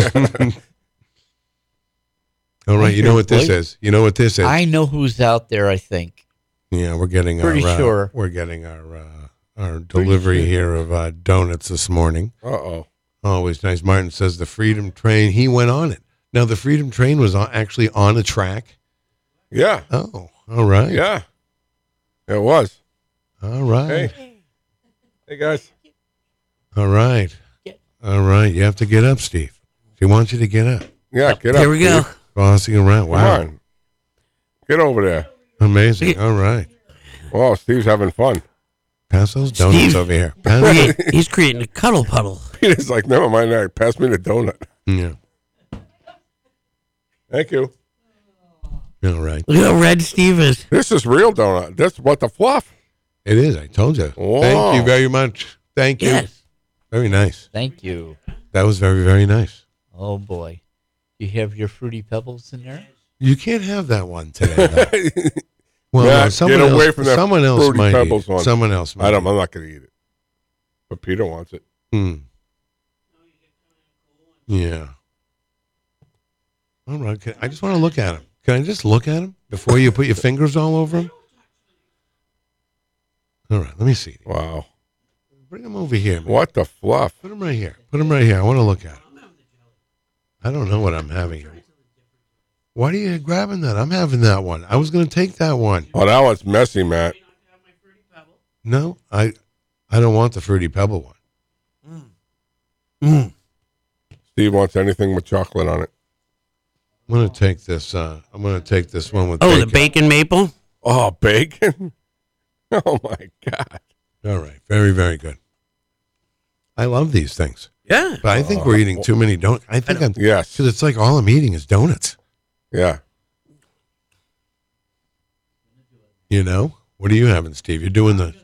All right. You know what this Blake? is. You know what this is. I know who's out there, I think. Yeah, we're getting Pretty our. sure. We're getting our delivery here of donuts this morning. Uh-oh. Always nice. Martin says the Freedom Train. He went on it. Now the Freedom Train was actually on a track. Yeah. Oh, all right. Yeah. It was. All right. Hey. Hey, guys. All right. All right. You have to get up, Steve. She wants you to get up. Yeah, get up. Here we go. Steve. Bossing around. Come Wow. on. Get over there. Amazing. All right. Wow, Steve's having fun. Pass those donuts Steve. over here. Pass He's creating a cuddle puddle. He's like, never mind that. Pass me the donut. yeah. Thank you. All right. Look how red Steve is. This is real donut. That's what the fluff. It is. I told you. Wow. Thank you very much. Thank you. Yes. Very nice. Thank you. That was very, very nice. Oh, boy. You have your Fruity Pebbles in there? You can't have that one today. though. Well, Matt, no, someone get away else, from that someone else Fruity might eat Pebbles it. one. Someone else might. I don't. eat I'm not going to eat it. But Peter wants it. it. Yeah. All right. I just want to look at him. Can I just look at him? before you put your fingers all over them? All right, let me see. Wow. Bring them over here, man. What the fluff? Put them right here. Put them right here. I want to look at them. I don't know what I'm having. Why are you grabbing that? I'm having that one. I was going to take that one. Oh, that one's messy, Matt. No, I don't want the Fruity Pebble one. Steve wants anything with chocolate on it. I'm going to take this. I'm going to take this one with Oh, bacon. the bacon maple? Oh, bacon? Oh, my God. All right. Very, very good. I love these things. Yeah. But I think we're eating too many donuts. I think I'm, Yes. because it's like all I'm eating is donuts. Yeah. You know? What are you having, Steve? You're doing the...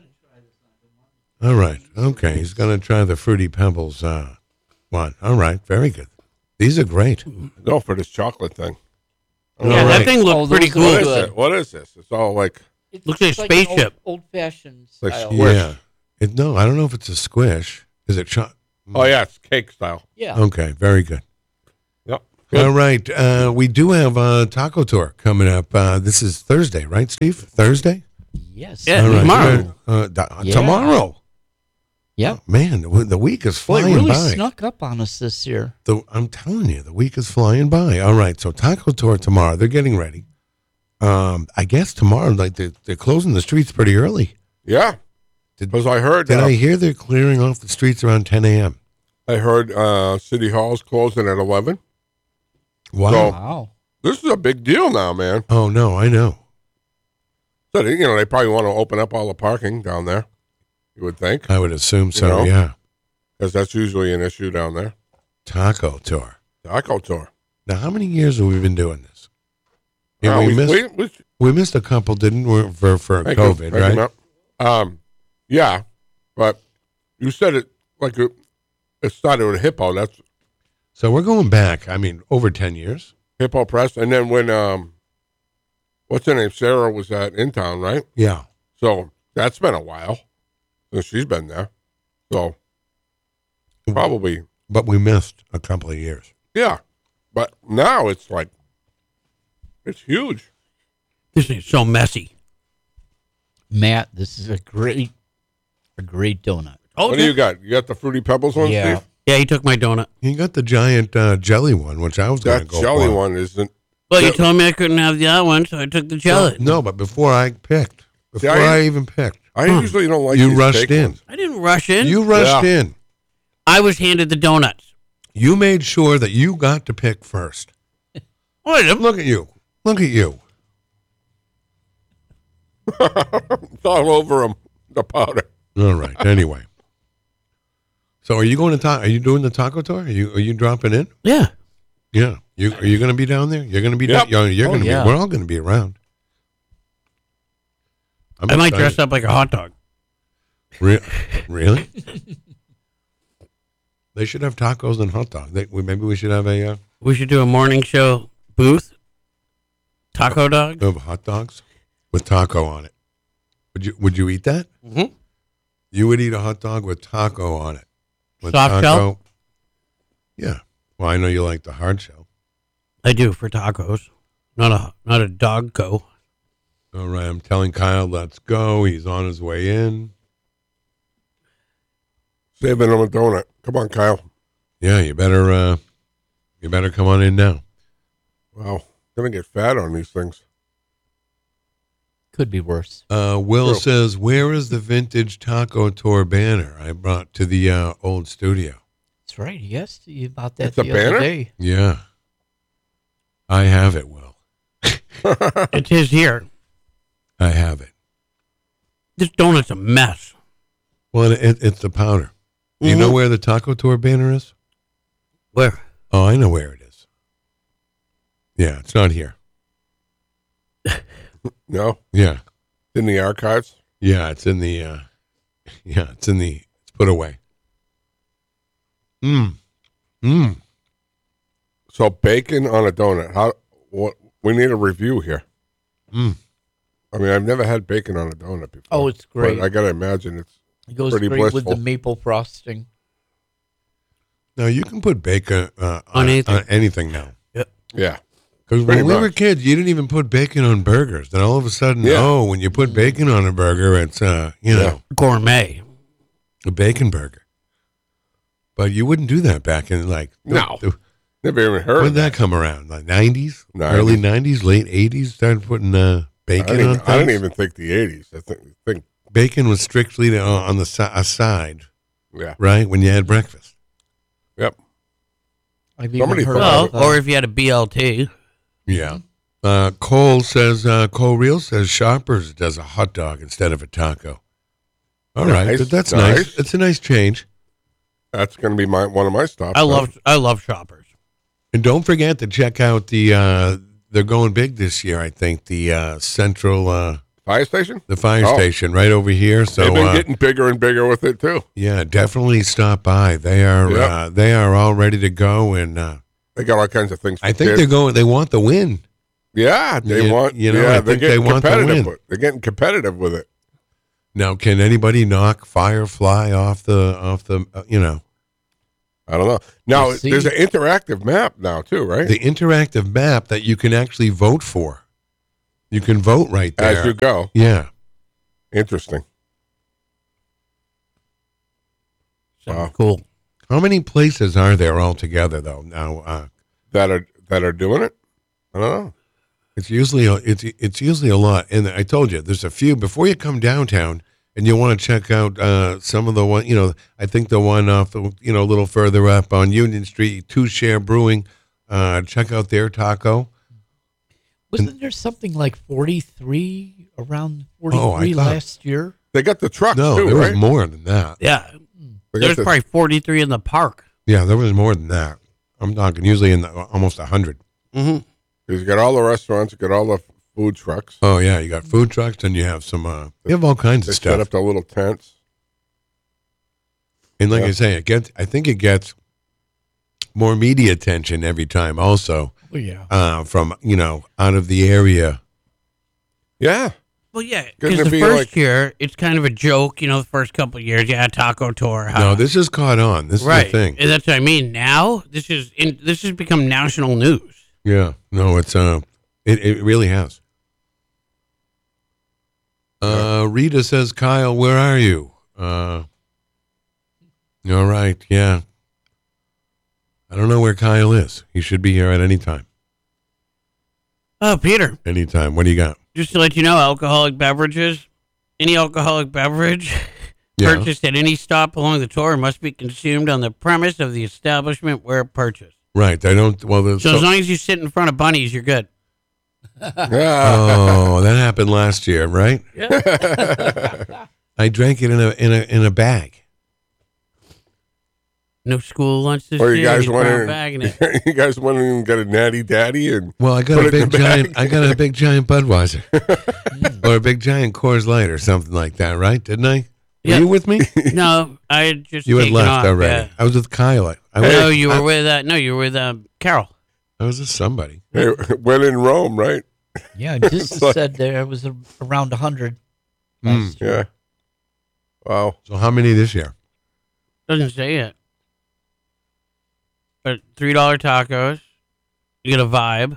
All right. Okay. He's going to try the Fruity Pebbles one. All right. Very good. These are great. Go for this chocolate thing. Yeah, All that right. thing looked pretty those cool. What are is good. it? What is this? It's all like, It's Looks like a like an spaceship. Old-fashioned Like style. squish. Yeah. No, I don't know if it's a squish. Is it... oh, yeah, it's cake style. Yeah. Okay. Very good. Yep. All right. We do have a taco tour coming up. This is Thursday, right, Steve? Thursday? Yes. Yeah. All right. Tomorrow. Yeah. Tomorrow. Yep. Man, the week is Boy, it flying really by. snuck up on us this year. I'm telling you, the week is flying by. All right, so taco tour tomorrow. They're getting ready. I guess tomorrow, like they're closing the streets pretty early. Yeah. Did, Because I heard, did I hear they're clearing off the streets around 10 a.m.? City Hall's closing at 11. Wow. So- Wow. This is a big deal now, man. Oh, no, I know. So, they probably want to open up all the parking down there, you would think, I would assume so, You know? yeah. because that's usually an issue down there. Taco tour. Taco tour. Now, how many years have we been doing this? Yeah, Oh, we missed a couple, didn't we, for Thank you. COVID, Thank you, right? Matt. Yeah, but you said it like it started with Hippo. That's So we're going back, over 10 years. Hippo Press. And then when, what's her name? Sarah was in town, right? Yeah. So that's been a while since she's been there. So probably, But we missed a couple of years. yeah. But now it's like, it's huge. This thing's so messy. Matt, this is a great donut. Oh, What do you got? You got the Fruity Pebbles one, Yeah. Steve? Yeah, he took my donut. You got the giant jelly one, which I was going to That go jelly for. one isn't. Well, you Yeah. told me I couldn't have the other one, so I took the jelly. No, but before I picked, before I- I even picked, I usually don't like you these rushed cake in. ones. I didn't rush in. You rushed Yeah. in. I was handed the donuts. You made sure that you got to pick first. What? Look at you. Look at you. It's all over them, the powder. All right. Anyway. So are you going to are you doing the taco tour? Are you dropping in? Yeah. Yeah. Are you going to be down there? You're going to be Yep. down. You're Oh, going to yeah. be. We're all going to be around. I'm I might excited. dress up like a hot dog. Really? They should have tacos and hot dogs. Maybe we should have a We should do a morning show booth. Taco dog. of hot dogs with taco on it. Would you eat that? Mm-hmm. You would eat a hot dog with taco on it. With Soft shell? Yeah. Well, I know you like the hard shell. I do for tacos. Not a dog go. All right, I'm telling Kyle, let's go. He's on his way in. Saving them a donut. Come on, Kyle. Yeah, you better come on in now. Wow. Gonna get fat on these things. Could be worse. Will True. says, "Where is the vintage taco tour banner I brought to the old studio?" That's right. He asked you about that It's a the banner? other day. Yeah, I have it. Will, It is here. I have it. This donut's a mess. Well, it's the powder. Do you know where the taco tour banner is? Where? Oh, I know where it is. Yeah, it's not here. No? Yeah, In the archives? yeah, it's in the. It's put away. So bacon on a donut. What we need a review here. Mm. I mean, I've never had bacon on a donut before. Oh, it's great. But I gotta imagine it's It goes pretty great with blissful. the maple frosting. Now you can put bacon On anything. on anything now. yeah. Because Pretty when we were much. kids, you didn't even put bacon on burgers. Then all of a sudden, Yeah. when you put bacon on a burger, it's Gourmet. a bacon burger. But you wouldn't do that back in No. Never even heard when of did that. that come around? Like 90s? 90s. Early 90s, late 80s, started putting bacon on things? I didn't even think the 80s. I think Bacon was strictly on the side, yeah. right, when you had breakfast. Yep. I've Somebody even heard Well, of, or if you had a BLT. Yeah. Cole Real says Shoppers does a hot dog instead of a taco. All right, Nice, but that's nice. nice. It's a nice change. That's going to be one of my stops. I love Shoppers. And don't forget to check out they're going big this year, I think, the Central, Fire station? the fire Oh. station right over here. So, They've been getting bigger and bigger with it, too. yeah, definitely stop by. They are all ready to go, and They got all kinds of things for I think kids. they want the win. Yeah, they You- want. you know, yeah, I they're think they getting want the competitive. win. They're getting competitive with it. Now, can anybody knock Firefly off the I don't know. Now We'll see. there's an interactive map now too, right? the interactive map that you can actually vote for? You can vote right there. As you go. Yeah. Interesting. So Wow. cool. How many places are there altogether, though? Now, That are doing it. I don't know. it's usually a lot. And I told you, there's a few before you come downtown, and you want to check out some of the one. I think the one off the a little further up on Union Street, Two Share Brewing. Check out their taco. wasn't there something like 43 around I 43 thought- last year? They got the trucks No, too, there right? was more than that. Yeah. They got There's the- probably 43 in the park. Yeah, there was more than that. I'm talking usually in almost 100. Mm-hmm. you got all the restaurants, you got all the food trucks. Oh yeah, you got food trucks, and you have some. You have all kinds They of set stuff. up the little tents. And like Yeah. I say, I think it gets more media attention every time. Also, Oh, yeah. from out of the area. Yeah. Well, yeah, Couldn't because it the be first like- year, it's kind of a joke. The first couple of years, yeah, taco tour. No, this is caught on. This right. is the thing. And that's what I mean. Now, this has become national news. Yeah. No, it's it really has. Rita says, Kyle, where are you? All right. Yeah. I don't know where Kyle is. He should be here at any time. Oh, Peter, Anytime. What do you got? just to let you know, any alcoholic beverage Yeah. purchased at any stop along the tour must be consumed on the premise of the establishment where purchased. Right. I don't. Well, So as long as you sit in front of bunnies, you're good. Yeah. oh, that happened last year, right? Yeah. I drank it in a bag. No school lunch this Or you year. guys he's want brown bagging it. to? You guys want to get a natty daddy and Well, I got Put a it in big the bag. giant. I got a big giant Budweiser, or a big giant Coors Light, or something like that, right? Didn't I? Were Yeah. you with me? No, I had just You had taken left off, already. yeah. I was with Kyle. No, you were with Carol. I was with somebody. hey, when in Rome, right? Yeah, just like- said there was around 100 Mm. last year. Yeah. Wow. So how many this year? Doesn't say it. But $3 tacos. You get a vibe.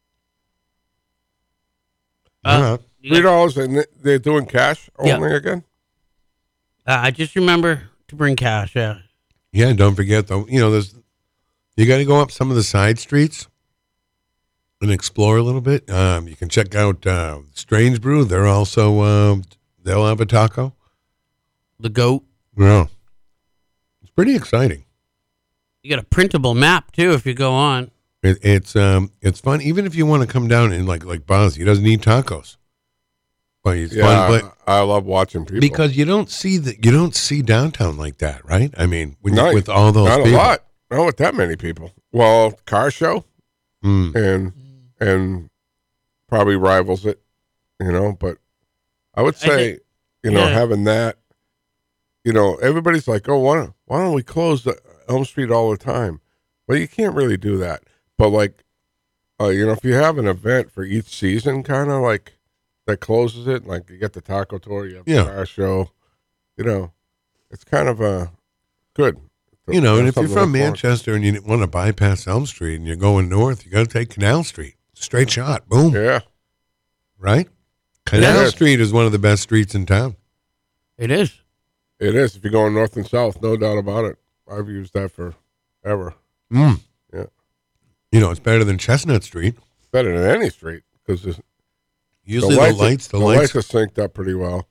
You get- $3 and they're doing cash Yeah. only again? I just remember to bring cash. Yeah. Yeah, don't forget though. There's you got to go up some of the side streets and explore a little bit. You can check out Strange Brew. They're also they'll have a taco. The goat. Yeah, it's pretty exciting. You get a printable map too if you go on. It's fun. Even if you want to come down and like Boz, he doesn't eat tacos, but it's fun. Yeah, But I love watching people. because you don't see downtown like that, right? I mean, Not- with all those not people. a lot. Not with that many people. Well, car show Mm. and probably rivals it, but I would say, yeah. having that, everybody's like, oh, why don't we close the Elm Street all the time? Well, you can't really do that. But like, if you have an event for each season, kind of like that closes it, like you get the taco tour, you have Yeah. the car show, it's kind of good. And if you're Something to from look forward to. Manchester and you want to bypass Elm Street and you're going north, you got to take Canal Street. Straight shot. Boom. Yeah. Right? Canal Yeah. Street is one of the best streets in town. It is. It is. If you're going north and south, no doubt about it. I've used that forever. Mm. Yeah. You know, it's better than Chestnut Street. Better than any street because Usually the lights are synced up pretty well.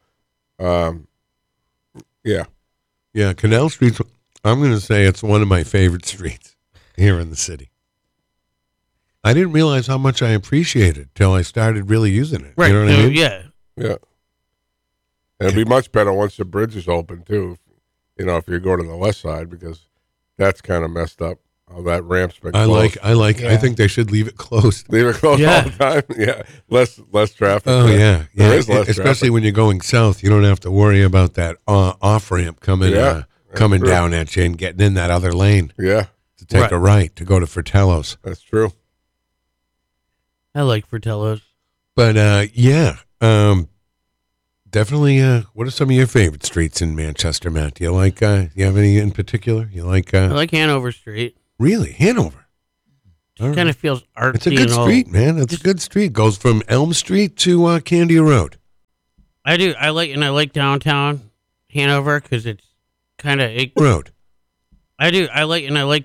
Yeah. Yeah, Canal Street's, I'm going to say it's one of my favorite streets here in the city. I didn't realize how much I appreciate it till I started really using it. Right. You know what I mean? Yeah. Yeah. And it'd be much better once the bridge is open too. If you go to the west side, because that's kind of messed up. All that ramp's been closed. I think they should leave it closed. Leave it closed all the time. Yeah. Less traffic. Oh yeah. There is less Especially traffic. when you're going south, you don't have to worry about that off ramp coming true. down at you and getting in that other lane Yeah, to take Right. a right to go to Fratello's. that's true. I like Fratello's. But definitely. What are some of your favorite streets in Manchester, Matt? Do you like? You have any in particular? You like? I like Hanover Street. Really, Hanover. All right. Kind of feels artsy. It's a good and old. street, man. It's a good street. Goes from Elm Street to Candia Road. I do. I like downtown Hanover because it's kind of. Road. I do. I like